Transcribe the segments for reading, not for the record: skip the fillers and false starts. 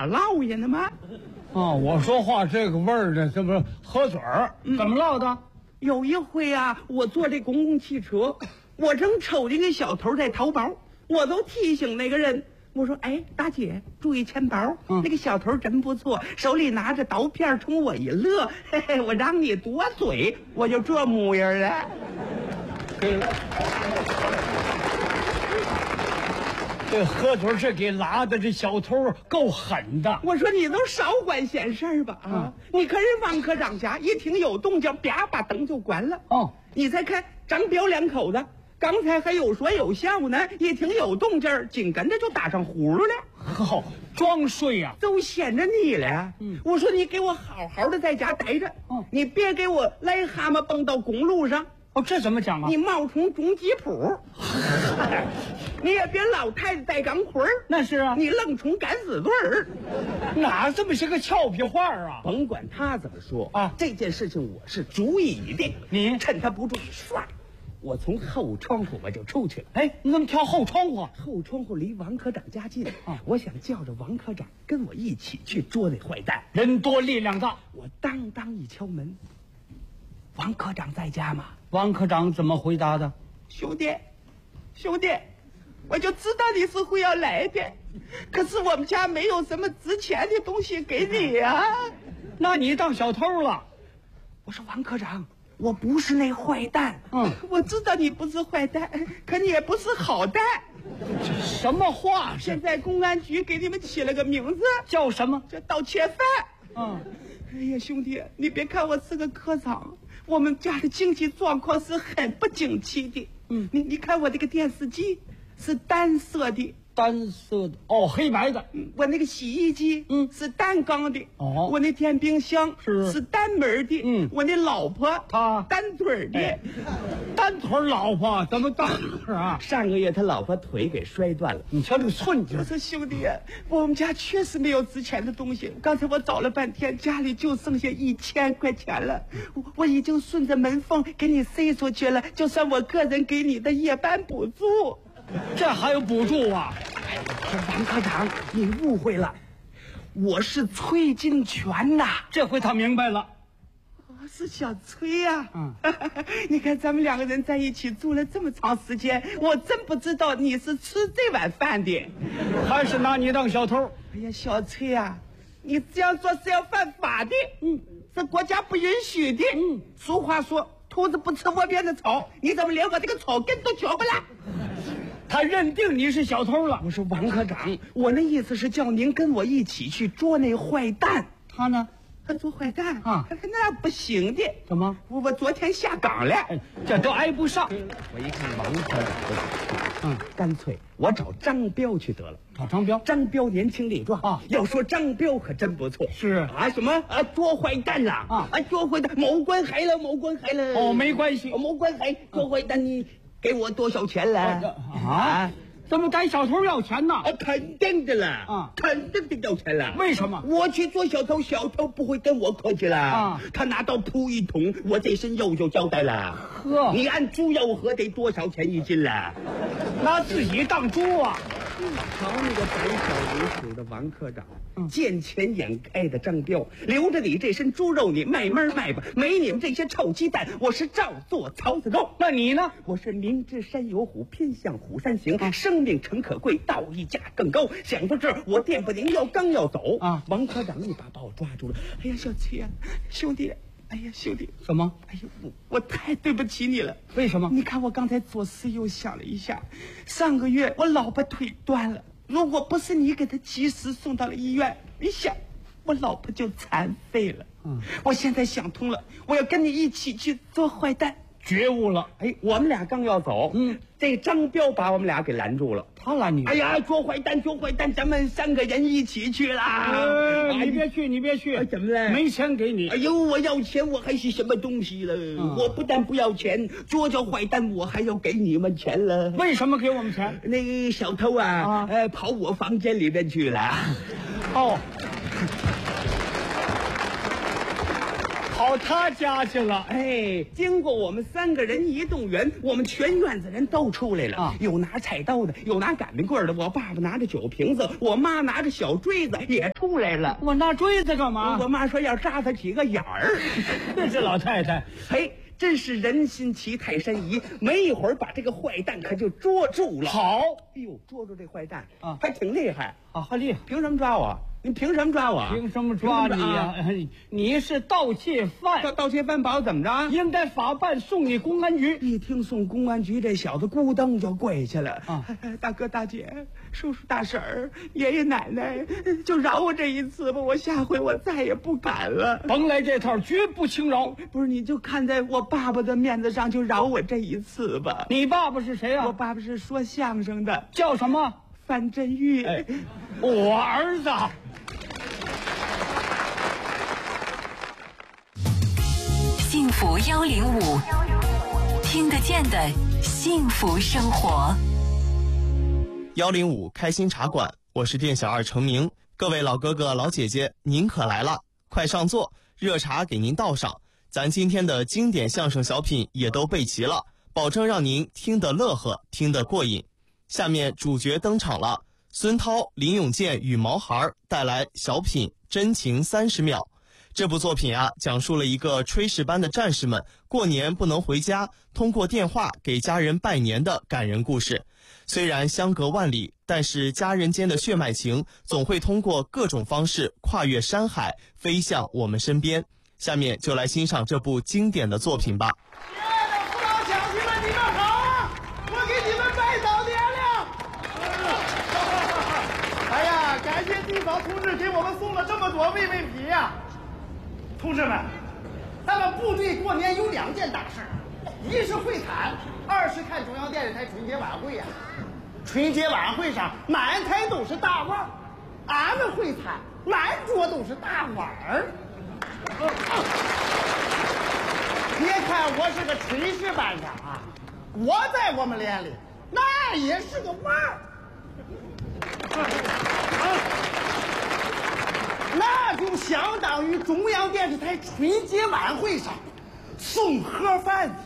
哪唠呀呢吗？ 哦，我说话这个味儿的，这不是喝嘴儿？怎么唠的？ 有一回啊，我坐这公共汽车，我正瞅见个小偷在掏包，我都提醒那个人，我说：“哎，大姐，注意钱包。”那个小偷真不错，手里拿着刀片冲我一乐，嘿嘿，我让你多嘴，我就这模样了。 这喝嘴这给拉的，这小偷够狠的。 我说你都少管闲事儿吧啊！你看人王科长家一听有动静，啪把灯就关了。 哦， 你再看张彪两口子，刚才还有说有笑呢，一听有动静，紧跟着就打上呼噜了。 好，装睡呀， 都显着你了。我说你给我好好的在家待着，你别给我癞蛤蟆蹦到公路上。 哦，这怎么讲啊？ 你冒充中吉普，你也别老太太带钢盔儿， 那是啊， 你愣充敢死队儿， 哪这么些个俏皮话啊？ 甭管他怎么说啊， 这件事情我是主意已定。 你趁他不注意，唰，我从后窗户我就出去了。 哎，你怎么跳后窗户啊？ 后窗户离王科长家近，我想叫着王科长跟我一起去捉那坏蛋。 人多力量大， 我当当一敲门，王科长在家吗？ 王科长怎么回答的？ 兄弟，我就知道你是会要来的，可是我们家没有什么值钱的东西给你啊。 那你当小偷了？ 我说王科长，我不是那坏蛋。我知道你不是坏蛋，可你也不是好蛋。 这什么话？ 现在公安局给你们起了个名字， 叫什么？ 叫盗窃犯。哎呀，兄弟，你别看我是个科长，我们家的经济状况是很不景气的。你看我这个电视机是单色的。 单色的哦，黑白的。 我那个洗衣机是单缸的。 哦， 我那电冰箱是单门的。我那老婆她单腿的。 单腿老婆怎么单腿啊？ 上个月他老婆腿给摔断了。 你瞧这个寸劲。 我说兄弟，我们家确实没有值钱的东西。刚才我找了半天，家里就剩下1000块钱了。我已经顺着门缝给你塞出去了，就算我个人给你的夜班补助。 这还有补助啊？ 王科长，你误会了，我是崔金泉呐。 这回他明白了。 是小崔呀。你看咱们两个人在一起住了这么长时间，我真不知道你是吃这碗饭的， 还是拿你当小偷。 哎呀，小崔呀，你这样做是要犯法的。是国家不允许的。俗话说，兔子不吃窝边的草，你怎么连我这个草根都瞧不了？ 他认定你是小偷了。 我说王科长，我那意思是叫您跟我一起去捉那坏蛋。 他呢？ 他做坏蛋啊？那不行的。 怎么？ 我昨天下岗了。 这都挨不上。 我一看王科长干脆我找张彪去得了。 找张彪？ 张彪年轻力壮啊。要说张彪可真不错。 是啊，什么捉坏蛋了捉坏蛋，某官害了。 哦，没关系。 某官害捉坏蛋，你给我多少钱了？ 怎么逮小偷要钱呢？ 肯定的了肯定的要钱了。 为什么？ 我去做小偷，小偷不会跟我客气了他拿刀扑一捅，我这身肉就交代了。你按猪肉合得多少钱一斤了？ 拿自己当猪啊！ 瞧那个胆小如鼠的王科长，见钱眼开的张彪，留着你这身猪肉，你卖闷卖吧。没你们这些臭鸡蛋，我是照做槽子肉。 那你呢？ 我是明知山有虎，偏向虎山行。生命诚可贵，道义价更高。想到这儿，我电不灵要刚要走王科长一把把我抓住了。哎呀，小崔啊，兄弟。哎呀，兄弟， 什么？ 哎呦，我太对不起你了。 为什么？ 你看我刚才左思右想了一下，上个月我老婆腿断了，如果不是你给她及时送到了医院，你想，我老婆就残废了。我现在想通了，我要跟你一起去做坏蛋。 觉悟了。 我们俩刚要走，这张彪把我们俩给拦住了。 他拦你？ 哎呀，捉坏蛋，咱们3个人一起去啦！ 你别去！ 怎么了？ 没钱给你。 哎呦，我要钱，我还是什么东西了？我不但不要钱，捉着坏蛋，我还要给你们钱了。 为什么给我们钱？ 那个小偷跑我房间里面去了。 跑跑他家去了。 哎，经过我们3个人一动员，我们全院子人都出来了啊， 有拿菜刀的，有拿擀面棍的，我爸爸拿着酒瓶子，我妈拿着小锥子也出来了。 我拿锥子干嘛？ 我妈说要扎他几个眼儿。 这是老太太。 嘿，真是人心齐泰山移，没一会儿把这个坏蛋可就捉住了。 好， 哎呦，捉住这坏蛋啊， 还挺厉害啊，还厉害。 凭什么抓我？你凭什么抓我？ 凭什么抓你呀？你是盗窃犯， 盗窃犯把我怎么着？ 应该法办送你公安局。 一听送公安局，这小子咕噔就跪下了啊！ 大哥大姐、叔叔大婶儿、爷爷奶奶，就饶我这一次吧，我下回我再也不敢了。 甭来这套，绝不轻饶。 不是，你就看在我爸爸的面子上，就饶我这一次吧。 你爸爸是谁啊？ 我爸爸是说相声的， 叫什么？ 范振钰。 哎，我儿子。 幸福105，听得见的幸福生活。 105开心茶馆，我是店小二程明。各位老哥哥老姐姐，您可来了，快上座，热茶给您倒上。咱今天的经典相声小品也都备齐了，保证让您听得乐呵，听得过瘾。下面主角登场了，孙涛、林永健与毛孩带来小品《真情30秒》。这部作品啊，讲述了一个炊事班的战士们过年不能回家，通过电话给家人拜年的感人故事。虽然相隔万里，但是家人间的血脉情总会通过各种方式跨越山海，飞向我们身边。下面就来欣赏这部经典的作品吧。 亲爱的父老乡亲们，你们好啊！我给你们拜早年了。哎呀，感谢地方同志给我们送了这么多慰问品呀！同志们，咱们部队过年有2件大事，一是会谈，2是看中央电视台春节晚会呀。春节晚会上满台都是大腕，俺们会谈满桌都是大碗儿。别看我是个炊事班长啊，我在我们连里那也是个腕儿。那就相当于中央电视台春节晚会上送盒饭的。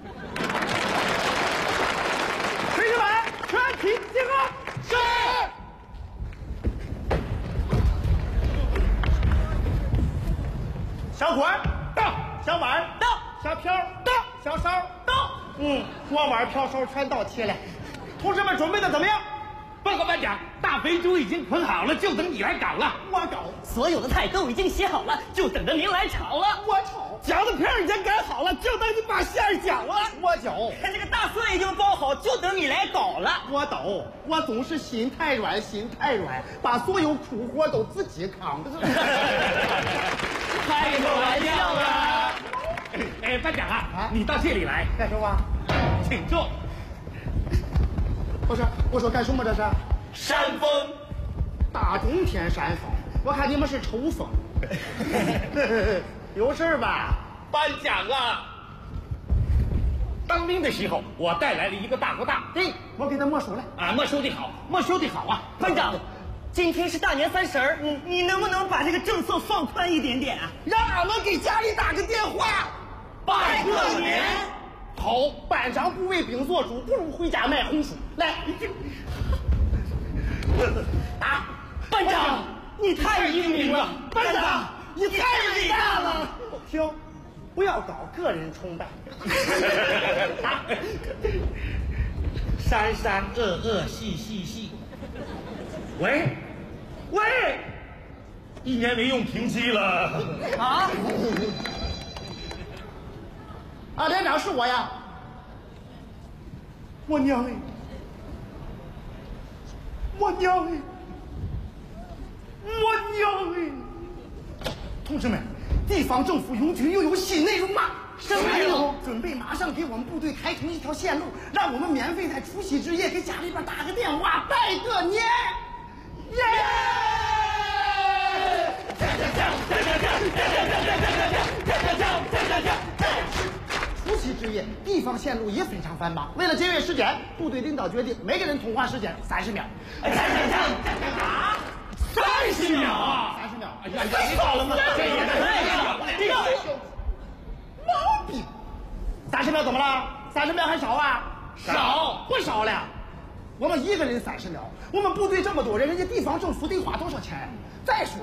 炊事班全体集合。是。小锅到，小碗到，小瓢到，小勺到。锅碗瓢勺全到齐了。同志们准备的怎么样？ 报告班长，大肥猪已经捆好了，就等你来搞了。 我搞。 所有的菜都已经写好了，就等着您来炒了。 我炒。饺子皮已经擀好了，就等你把馅儿搅了。我搅。 看这个大蒜已经包好，就等你来搞了。 我抖。我总是心太软，把所有苦活都自己扛。 开个玩笑啊！ 哎，班长啊，你到这里来干什么？ 请坐。 我说干什么这是？ 扇风。 大冬天扇风，我看你们是抽风。有事吧？ 班长啊，当兵的时候我带来了一个大哥大， 对，我给他没收了。 啊，没收的好，没收的好啊。 班长，今天是大年30，你能不能把这个政策放宽一点点啊？ 让俺们给家里打个电话， 拜个年。 好，班长不为兵做主，不如回家卖红薯。来，打！ 班长，你太英明了！ 班长，你太伟大了！停，不要搞个人崇拜。打！ 三三二二细细细。喂，1年没用平机了啊！ 啊，连长是我呀！我娘哎！我娘哎！同志们，地方政府永军又有新内容了。 什么内容？ 准备马上给我们部队开通一条线路，让我们免费在除夕之夜给家里边打个电话，拜个年。耶！除夕之夜，地方线路也非常繁忙。为了节约时间，部队领导决定每个人通话时间30秒。 干啥？30秒啊！30秒！哎呀，你到了吗？这也太秒了！ 30秒怎么了？30秒还少啊？ 少不少了。我们一个人30秒，我们部队这么多人，人家地方政府得花多少钱？再说